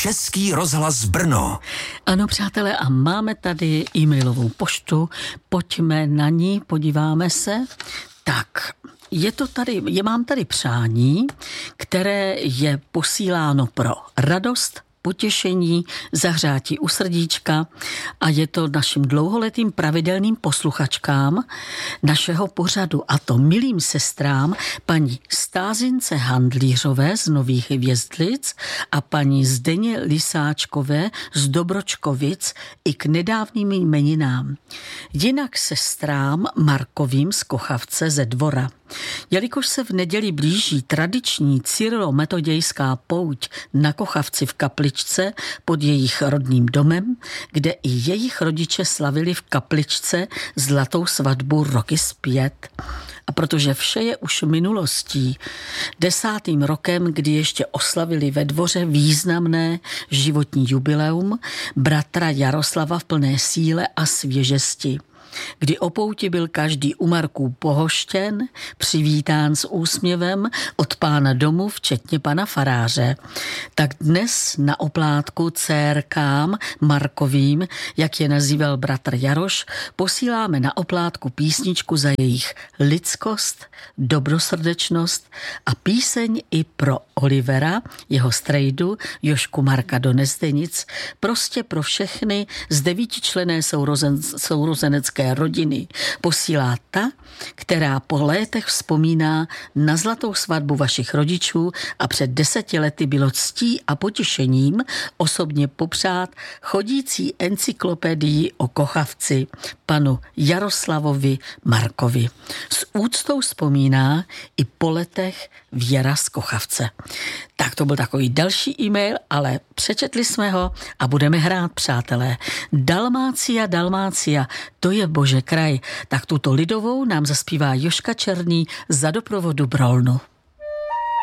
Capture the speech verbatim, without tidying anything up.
Český rozhlas Brno. Ano, přátelé, a máme tady e-mailovou poštu. Pojďme na ní, podíváme se. Tak, je to tady, je, mám tady přání, které je posíláno pro radost, potěšení, zahřátí u srdíčka a je to našim dlouholetým pravidelným posluchačkám našeho pořadu, a to milým sestrám paní Stázince Handlířové z Nových Hvězdlic a paní Zdeně Lisáčkové z Dobročkovic i k nedávným jmeninám. Jinak sestrám Markovým z Kochavce ze Dvora. Jelikož se v neděli blíží tradiční cyrilo-metodějská pouť na Kochavci v kapličce pod jejich rodným domem, kde i jejich rodiče slavili v kapličce zlatou svatbu roky zpět. A protože vše je už minulostí, desátým rokem, kdy ještě oslavili ve Dvoře významné životní jubileum bratra Jaroslava v plné síle a svěžesti, kdy o pouti byl každý u Marků pohoštěn, přivítán s úsměvem od pána domu, včetně pana faráře. Tak dnes na oplátku dcérkám Markovým, jak je nazýval bratr Jaroš, posíláme na oplátku písničku za jejich lidskost, dobrosrdečnost a píseň i pro Olivera, jeho strejdu, Jožku Marka do Nezdenic, prostě pro všechny z devítičlenné sourozen, sourozenecké rodiny posílá ta, která po létech vzpomíná na zlatou svatbu vašich rodičů a před deseti lety bylo ctí a potěšením osobně popřát chodící encyklopedii o Kochavci panu Jaroslavovi Markovi. S úctou vzpomíná i po letech Věra z Kochavce. Tak to byl takový další e-mail, ale přečetli jsme ho a budeme hrát, přátelé. Dalmácia, Dalmácia, to je bože kraj. Tak tuto lidovou nám zaspívá Jožka Černý za doprovodu Brolnu.